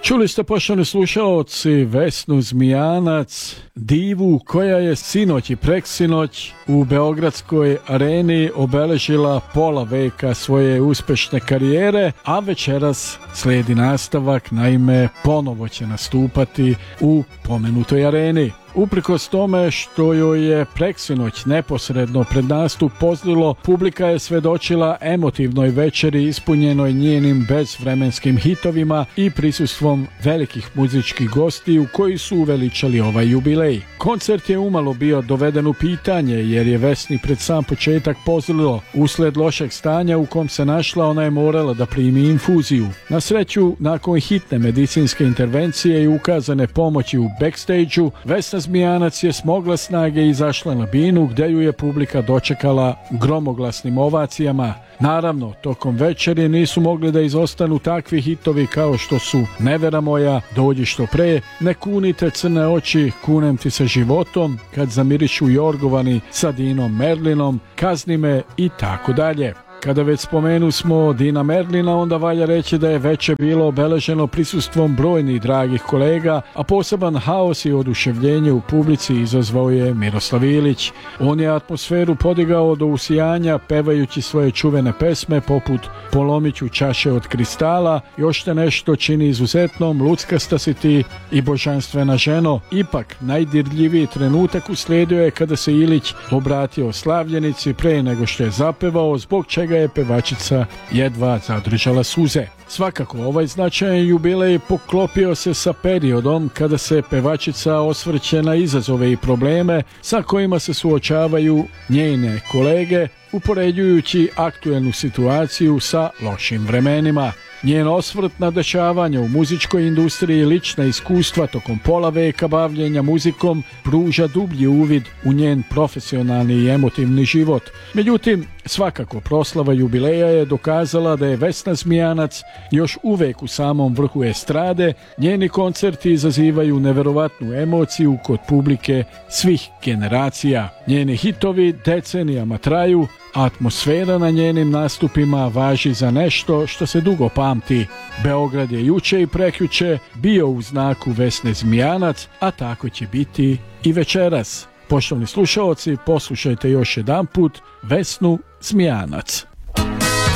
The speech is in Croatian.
Čuli ste, poštovani slušaoci, Vesnu Zmijanac, divu koja je sinoć i preksinoć u Beogradskoj areni obeležila pola veka svoje uspešne karijere, a večeras slijedi nastavak, naime ponovo će nastupati u pomenutoj areni. Uprkos tome što joj je preksinoć neposredno pred nastup pozlilo, publika je svedočila emotivnoj večeri ispunjenoj njenim bezvremenskim hitovima i prisustvom velikih muzičkih gostiju koji su uveličali ovaj jubilej. Koncert je umalo bio doveden u pitanje jer je Vesni pred sam početak pozlilo. Usled lošeg stanja u kom se našla, ona je morala da primi infuziju. Na sreću, nakon hitne medicinske intervencije i ukazane pomoći u backstage-u, Vesna Zmijanac je smogla snage i izašla na binu gdje ju je publika dočekala gromoglasnim ovacijama. Naravno, tokom večeri nisu mogli da izostanu takvi hitovi kao što su Nevera moja, Dođi što pre, Ne kunite crne oči, Kunem ti se životom, Kad zamirišu jorgovani sa Dinom Merlinom, Kazni me i tako dalje. Kada već spomenu smo Dina Merlina, onda valja reći da je veče bilo obeleženo prisustvom brojnih dragih kolega, a poseban haos i oduševljenje u publici izazvao je Miroslav Ilić. On je atmosferu podigao do usijanja pevajući svoje čuvene pesme poput Polomiću čaše od kristala, Još te nešto čini izuzetnom, Luckasta si ti i Božanstvena ženo. Ipak najdirljiviji trenutak uslijedio je kada se Ilić obratio slavljenici pre nego što je zapevao, zbog čega je pevačica jedva zadržala suze. Svakako, ovaj značajan jubilej poklopio se sa periodom kada se pevačica osvrće na izazove i probleme sa kojima se suočavaju njene kolege, upoređujući aktuelnu situaciju sa lošim vremenima. Njen osvrt na dešavanja u muzičkoj industriji i lična iskustva tokom pola veka bavljenja muzikom pruža dublji uvid u njen profesionalni i emotivni život. Međutim, svakako proslava jubileja je dokazala da je Vesna Zmijanac još uvek u samom vrhu estrade. Njeni koncerti izazivaju neverovatnu emociju kod publike svih generacija. Njeni hitovi decenijama traju, a atmosfera na njenim nastupima važi za nešto što se dugo pamti. Beograd je juče i prekjuče bio u znaku Vesne Zmijanac, a tako će biti i večeras. Poštovani slušaoci, poslušajte još jedanput Vesnu Zmijanac.